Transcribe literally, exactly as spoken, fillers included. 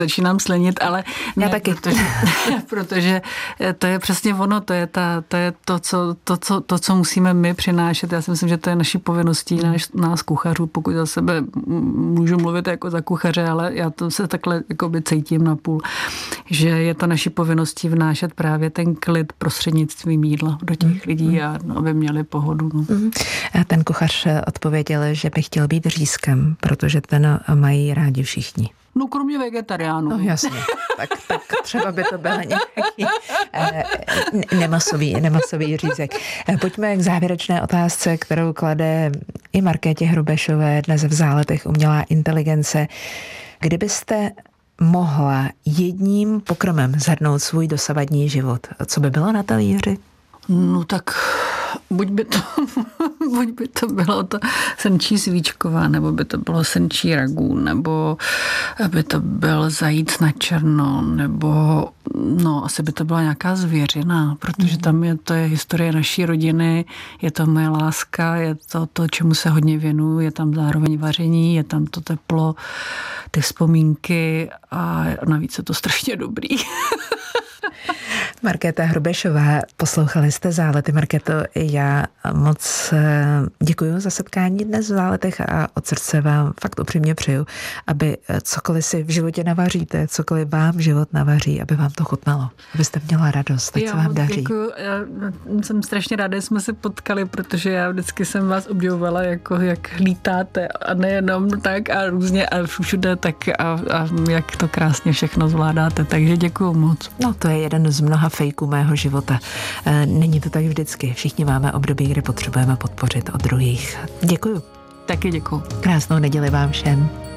Začínám slenit, ale ne, já taky. Protože, protože to je přesně ono, to je, ta, to, je to, co, to, co, to, co musíme my přinášet. Já si myslím, že to je naší povinností, náš, nás kuchařů, pokud za sebe můžu mluvit jako za kuchaře, ale já to se takhle jakoby cítím na půl, že je to naší povinností vnášet právě ten klid prostřednictvím jídla do těch lidí a aby měli pohodu. No. A ten kuchař odpověděl, že by chtěl být řízkem, protože ten mají rádi všichni. No kromě vegetariánů. No jasně, tak, tak třeba by to byl nějaký eh, nemasový, nemasový řízek. Pojďme k závěrečné otázce, kterou klade i Markétě Hrubešové dnes v Záletech umělá inteligence. Kdybyste mohla jedním pokrmem zhrnout svůj dosavadní život, co by bylo na talíři? No tak buď by to, buď by to bylo to senčí svíčková, nebo by to bylo senčí ragú, nebo by to byl zajíc na černo, nebo no asi by to byla nějaká zvěřina, protože tam je, to je historie naší rodiny, je to moje láska, je to to, čemu se hodně věnuju, je tam zároveň vaření, je tam to teplo, ty vzpomínky a navíc je to strašně dobrý. Markéta Hrubešová, poslouchali jste Zálety. Markéto, já moc děkuji za setkání dnes v Záletech a od srdce vám fakt upřímně přeju, aby cokoliv si v životě navaříte, cokoliv vám život navaří, aby vám to chutnalo, abyste měla radost, tak se vám daří. Děkuji. Já jsem strašně ráda, že jsme se potkali, protože já vždycky jsem vás obdivovala, jako jak lítáte a nejenom tak a různě a všude tak a, a jak to krásně všechno zvládáte, takže děkuji moc. No to je jeden z mnoha fejků mého života. Není to tak vždycky. Všichni máme období, kdy potřebujeme podpořit od druhých. Děkuju. Taky děkuju. Krásnou neděli vám všem.